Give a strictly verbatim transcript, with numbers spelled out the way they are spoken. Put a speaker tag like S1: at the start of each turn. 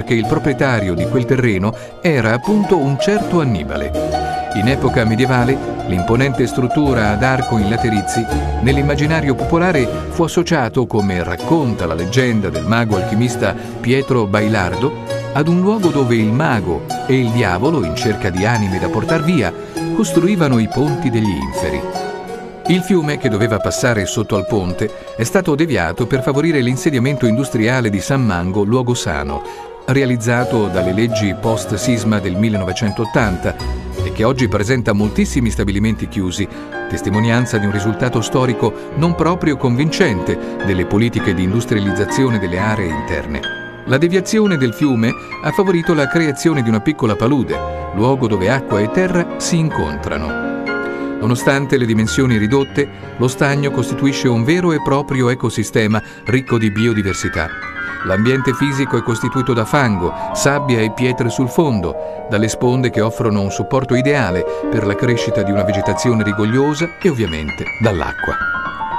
S1: che il proprietario di quel terreno era appunto un certo Annibale. In epoca medievale, l'imponente struttura ad arco in laterizi nell'immaginario popolare fu associato, come racconta la leggenda del mago alchimista Pietro Bailardo, ad un luogo dove il mago e il diavolo, in cerca di anime da portar via, costruivano i ponti degli inferi. Il fiume che doveva passare sotto al ponte è stato deviato per favorire l'insediamento industriale di San Mango, luogo sano, realizzato dalle leggi post-sisma del millenovecentottanta e che oggi presenta moltissimi stabilimenti chiusi, testimonianza di un risultato storico non proprio convincente delle politiche di industrializzazione delle aree interne. La deviazione del fiume ha favorito la creazione di una piccola palude, luogo dove acqua e terra si incontrano. Nonostante le dimensioni ridotte, lo stagno costituisce un vero e proprio ecosistema ricco di biodiversità. L'ambiente fisico è costituito da fango, sabbia e pietre sul fondo, dalle sponde che offrono un supporto ideale per la crescita di una vegetazione rigogliosa e ovviamente dall'acqua.